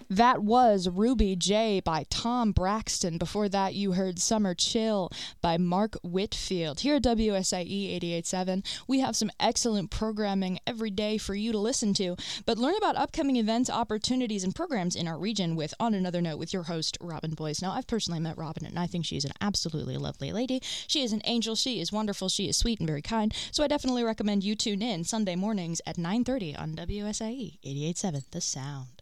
That was Ruby J by Tom Braxton. Before that, you heard Summer Chill by Mark Whitfield. Here at WSIE 88.7, we have some excellent programming every day for you to listen to. But learn about upcoming events, opportunities, and programs in our region with On Another Note with your host, Robin Boyce. Now, I've personally met Robin, and I think she's an absolutely lovely lady. She is an angel. She is wonderful. She is sweet and very kind. So I definitely recommend you tune in Sunday mornings at 9:30 on WSIE 88.7, The Sound.